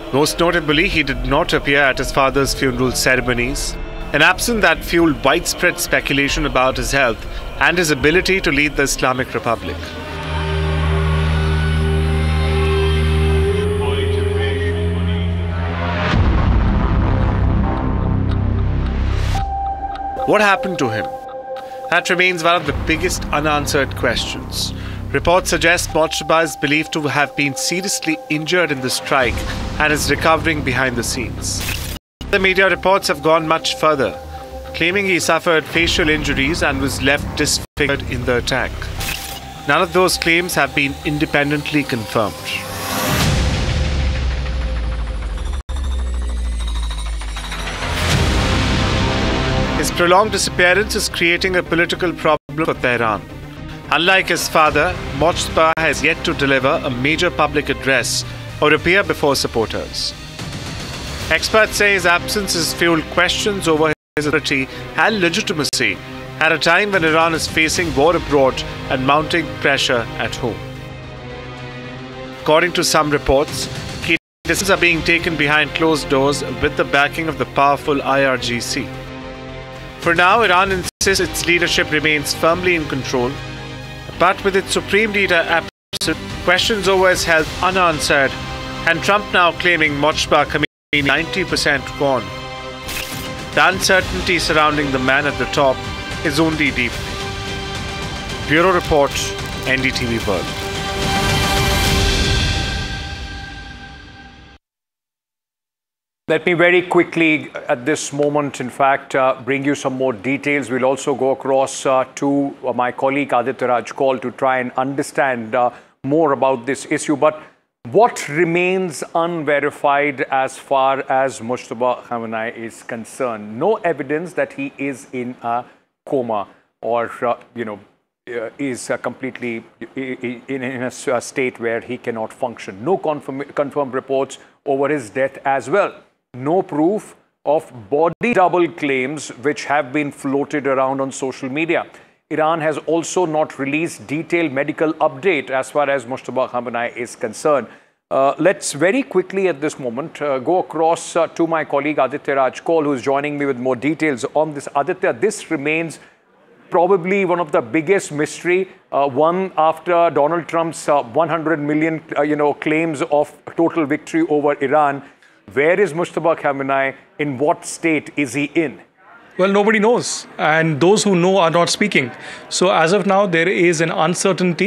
Most notably, he did not appear at his father's funeral ceremonies, an absence that fueled widespread speculation about his health and his ability to lead the Islamic Republic. What happened to him? That remains one of the biggest unanswered questions. Reports suggest Mojtaba is believed to have been seriously injured in the strike and is recovering behind the scenes. The media reports have gone much further, claiming he suffered facial injuries and was left disfigured in the attack. None of those claims have been independently confirmed. His prolonged disappearance is creating a political problem for Tehran. Unlike his father, Mojtaba has yet to deliver a major public address or appear before supporters. Experts say his absence has fueled questions over his authority and legitimacy at a time when Iran is facing war abroad and mounting pressure at home. According to some reports, key decisions are being taken behind closed doors with the backing of the powerful IRGC. For now, Iran insists its leadership remains firmly in control, but with its supreme leader absent, questions over his health unanswered, and Trump now claiming Mojtaba Khomeini 90% gone. The uncertainty surrounding the man at the top is only deepening. Bureau Report, NDTV World. Let me very quickly at this moment, in fact, bring you some more details. We'll also go across to my colleague Aditya Raj Kaul to try and understand more about this issue. But what remains unverified as far as Mojtaba Khomeini is concerned? No evidence that he is in a coma or, is completely in a state where he cannot function. No confirmed reports over his death as well. No proof of body double claims which have been floated around on social media. Iran has also not released detailed medical update as far as Mojtaba Khomeini is concerned. Let's very quickly at this moment go across to my colleague Aditya Raj Kaul, who is joining me with more details on this. Aditya, this remains probably one of the biggest mystery, one after Donald Trump's 100 million claims of total victory over Iran. Where is Mojtaba Khomeini? In what state is he in? Well, nobody knows, and those who know are not speaking. So as of now, there is an uncertainty